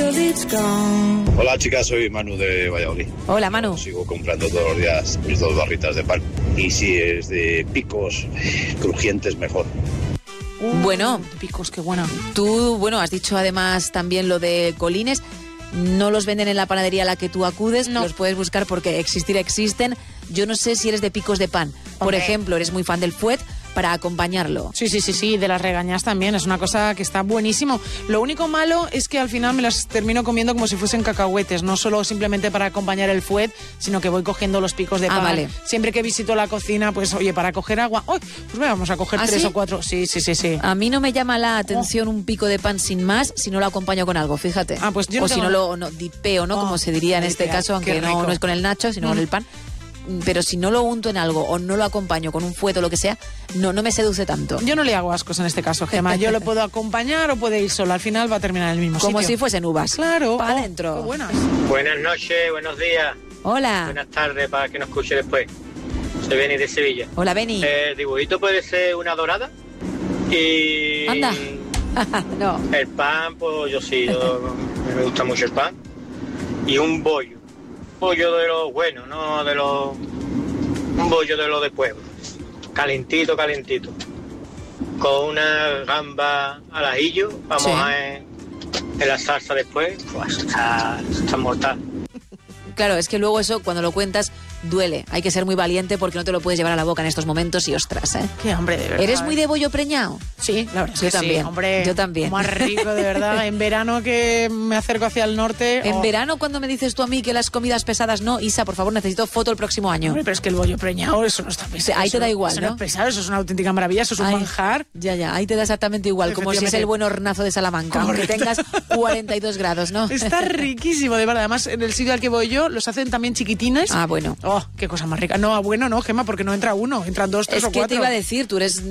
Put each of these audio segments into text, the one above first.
till it's gone. Hola chicas, soy Manu de Valladolid. Hola Manu. Sigo comprando todos los días mis 2 barritas de pan. Y si es de picos, crujientes mejor. Bueno, picos, qué bueno. Tú, has dicho además también lo de colines. No los venden en la panadería a la que tú acudes, no. Los puedes buscar porque existen. Yo no sé si eres de picos de pan. Por ejemplo, eres muy fan del fuet para acompañarlo. Sí, de las regañas también, es una cosa que está buenísimo. Lo único malo es que al final me las termino comiendo como si fuesen cacahuetes, no solo simplemente para acompañar el fuet, sino que voy cogiendo los picos de pan. Vale. Siempre que visito la cocina, pues oye, para coger agua, pues vamos a coger 3 o 4. Sí. A mí no me llama la atención un pico de pan sin más si no lo acompaño con algo, fíjate. Pues yo no o si no lo dipeo, ¿no? Como se diría en este caso, aunque no es con el nacho, sino con el pan. Pero si no lo unto en algo o no lo acompaño con un fuet o lo que sea, no me seduce tanto. Yo no le hago ascos en este caso, Gemma. Yo lo puedo acompañar o puede ir solo. Al final va a terminar en el mismo Como sitio. si fuesen uvas. Claro. Para adentro. Qué buenas. Buenas noches, buenos días. Hola. Buenas tardes para que nos escuche después. Soy Beni de Sevilla. Hola, Beni. El dibujito puede ser una dorada. Y... Anda. No. El pan, pues yo me gusta mucho el pan. Y un bollo. Bollo de los buenos, no de los... Un bollo de los de pueblo. Calentito. Con una gamba al ajillo, vamos en la salsa después. Pues está mortal. Claro, es que luego eso, cuando lo cuentas, duele. Hay que ser muy valiente porque no te lo puedes llevar a la boca en estos momentos y ostras, ¿eh? Qué hambre, de verdad. ¿Eres muy de bollo preñado? Sí, la verdad. Yo también. Sí, hombre. Yo también. Más rico, de verdad. En verano que me acerco hacia el norte. En verano, cuando me dices tú a mí que las comidas pesadas no, Isa, por favor, necesito foto el próximo año. Hombre, pero es que el bollo preñado, eso no está pesado. Ahí te da igual, eso ¿no? No es pesado, eso es una auténtica maravilla, eso es un manjar. Ya, ahí te da exactamente igual, como si es el buen hornazo de Salamanca, aunque tengas 42 grados, ¿no? Está riquísimo, de verdad. Además, en el sitio al que voy yo, los hacen también chiquitines. Bueno. Oh, qué cosa más rica. No, bueno, no, Gemma, porque no entra uno, entran 2, 3 o 4. Es que te iba a decir, tú eres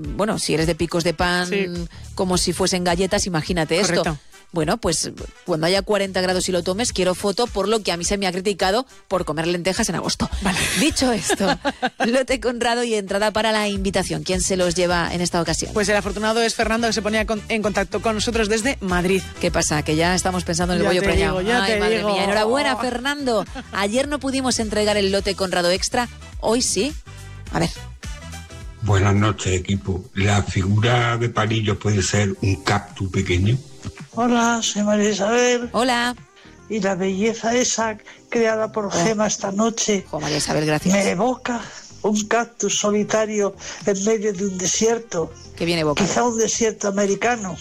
si eres de picos de pan, como si fuesen galletas, imagínate. Correcto. Esto. Bueno, pues cuando haya 40 grados y lo tomes, quiero foto por lo que a mí se me ha criticado por comer lentejas en agosto. Vale. Dicho esto, lote Conrado y entrada para la invitación. ¿Quién se los lleva en esta ocasión? Pues el afortunado es Fernando, que se ponía en contacto con nosotros desde Madrid. ¿Qué pasa? Que ya estamos pensando en el bollo preñado. Ay, madre mía. Enhorabuena, Fernando. Ayer no pudimos entregar el lote Conrado Extra, hoy sí. A ver. Buenas noches, equipo. ¿La figura de palillo puede ser un cactus pequeño? Hola, soy María Isabel. Hola. Y la belleza esa creada por Gemma esta noche María Isabel, gracias. Me evoca un cactus solitario en medio de un desierto. ¿Qué viene evoca? Quizá un desierto americano.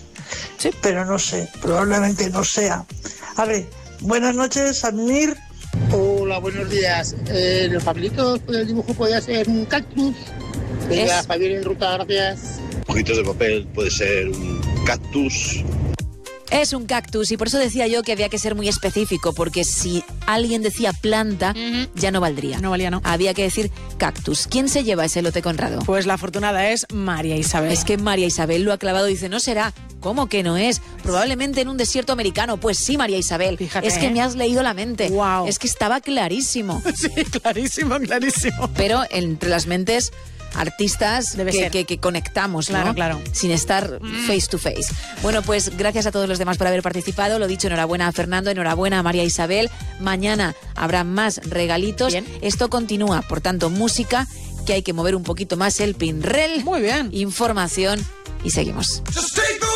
Sí. Pero no sé, probablemente no sea. A ver, buenas noches, Admir. Hola, buenos días. Los papelitos del dibujo podría ser un cactus. Venga, para ir en ruta, gracias. Hojitos de papel puede ser un cactus. Es un cactus y por eso decía yo que había que ser muy específico, porque si alguien decía planta, ya no valdría. No valía, no. Había que decir cactus. ¿Quién se lleva ese lote Conrado? Pues la afortunada es María Isabel. Es que María Isabel lo ha clavado y dice, no será. ¿Cómo que no es? Probablemente en un desierto americano. Pues sí, María Isabel. Fíjate, es que me has leído la mente. Wow. Es que estaba clarísimo. Sí, clarísimo. Pero entre las mentes artistas que conectamos, ¿no? Claro. Sin estar face to face. Bueno, pues gracias a todos los demás por haber participado. Lo dicho, enhorabuena a Fernando, enhorabuena a María Isabel. Mañana habrá más regalitos. Bien. Esto continúa, por tanto, música, que hay que mover un poquito más el pinrel. Muy bien. Información y seguimos.